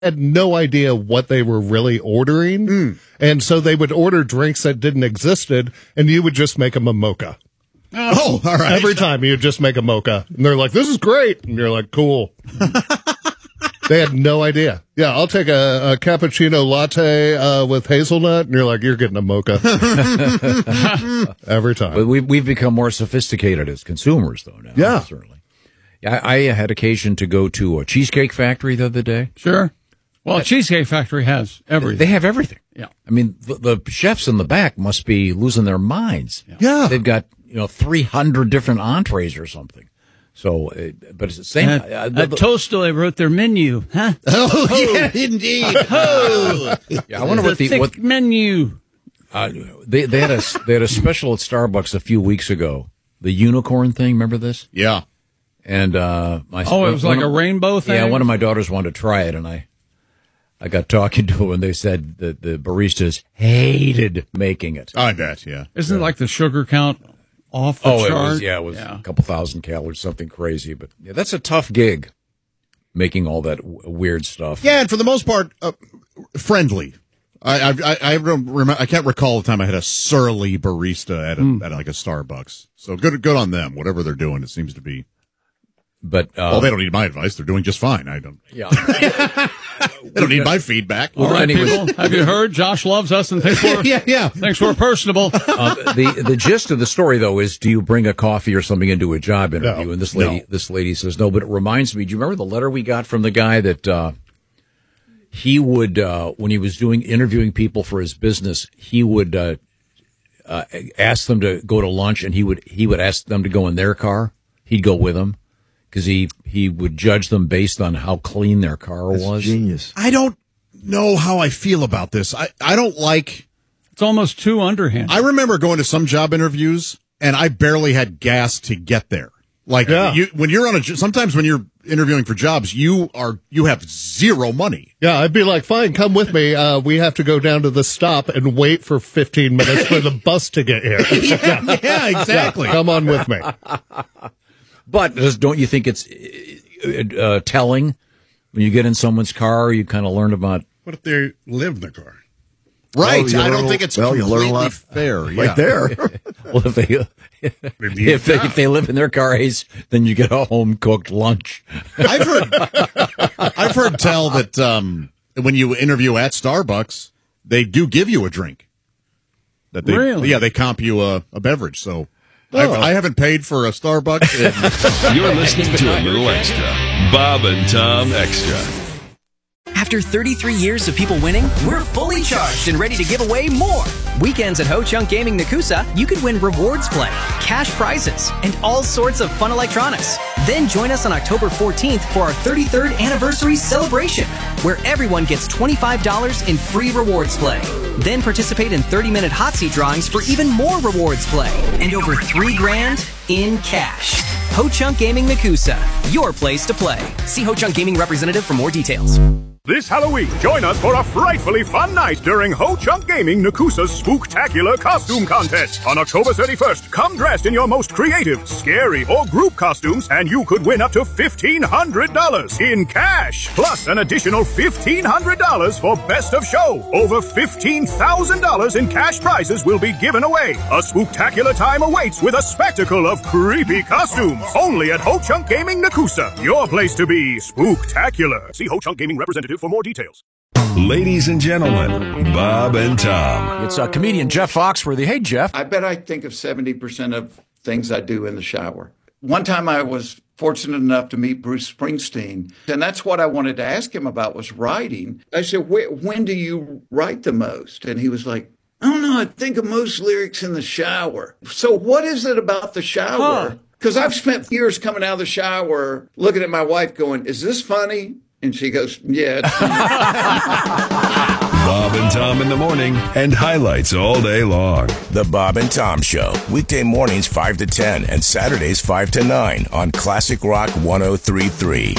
had no idea what they were really ordering. And so they would order drinks that didn't existed, and you would just make them a mocha. Oh, all right. Every time you would just make a mocha. And they're like, this is great. And you're like, cool. They had no idea. Yeah, I'll take a cappuccino latte with hazelnut. And you're like, you're getting a mocha. Every time. But we've become more sophisticated as consumers, though, now. Yeah. Certainly. I had occasion to go to a Cheesecake Factory the other day. Sure. Well, Cheesecake Factory has everything. They have everything. Yeah. I mean, the chefs in the back must be losing their minds. Yeah. They've got, 300 different entrees or something. So, but it's the same. At Toastl, they wrote their menu. Huh? Oh, yeah, indeed. Oh. Yeah, I wonder what thick menu. They had a special at Starbucks a few weeks ago. The unicorn thing, remember this? Yeah. And it was like a rainbow thing? Yeah, one of my daughters wanted to try it, and I got talking to them, and they said that the baristas hated making it. I bet, yeah. Isn't it like the sugar count off the chart? It was a couple thousand calories, something crazy. But yeah, that's a tough gig, making all that weird stuff. Yeah, and for the most part, friendly. I don't remember. I can't recall the time I had a surly barista at like a Starbucks. So good on them. Whatever they're doing, it seems to be. But they don't need my advice. They're doing just fine. I don't. Yeah. They don't need my feedback. All right, people. Have you heard? Josh loves us and thinks we're thinks we're personable. The gist of the story, though, is: do you bring a coffee or something into a job interview? No, and this lady says no. But it reminds me. Do you remember the letter we got from the guy that he would when he was interviewing people for his business, he would ask them to go to lunch, and he would ask them to go in their car. He'd go with them. Because he would judge them based on how clean their car was. Genius. I don't know how I feel about this. I don't like. It's almost too underhanded. I remember going to some job interviews, and I barely had gas to get there. Like when you're sometimes when you're interviewing for jobs, you have zero money. Yeah, I'd be like, fine, come with me. We have to go down to the stop and wait for 15 minutes for the bus to get here. Yeah, exactly. Yeah, come on with me. But don't you think it's telling when you get in someone's car, you kind of learn about... What if they live in the car? Right. I don't think it's completely fair. Right there. Well, if they live in their car, then you get a home-cooked lunch. I've heard tell that when you interview at Starbucks, they do give you a drink. Really? Yeah, they comp you a beverage, so... I haven't paid for a Starbucks. You're listening to a little extra. Bob and Tom Extra. After 33 years of people winning, we're fully charged and ready to give away more. Weekends at Ho Chunk Gaming Nakusa, you could win rewards play, cash prizes, and all sorts of fun electronics. Then join us on October 14th for our 33rd anniversary celebration, where everyone gets $25 in free rewards play. Then participate in 30-minute hot seat drawings for even more rewards play and over $3,000 in cash. Ho Chunk Gaming Nakusa, your place to play. See Ho Chunk Gaming representative for more details. This Halloween, join us for a frightfully fun night during Ho Chunk Gaming Nakusa's Spooktacular Costume Contest. On October 31st, come dressed in your most creative, scary, or group costumes, and you could win up to $1,500 in cash, plus an additional $1,500 for Best of Show. Over $15,000 in cash prizes will be given away. A spooktacular time awaits with a spectacle of creepy costumes. Only at Ho Chunk Gaming Nakusa, your place to be spooktacular. See Ho Chunk Gaming representative for more details. Ladies and gentlemen, Bob and Tom. It's comedian Jeff Foxworthy. Hey, Jeff. I bet I think of 70% of things I do in the shower. One time I was fortunate enough to meet Bruce Springsteen, and that's what I wanted to ask him about was writing. I said, when do you write the most? And he was like, I don't know, I think of most lyrics in the shower. So what is it about the shower? Because I've spent years coming out of the shower looking at my wife going, is this funny? And she goes, yeah. Bob and Tom in the morning and highlights all day long. The Bob and Tom Show. Weekday mornings 5 to 10 and Saturdays 5 to 9 on Classic Rock 103.3.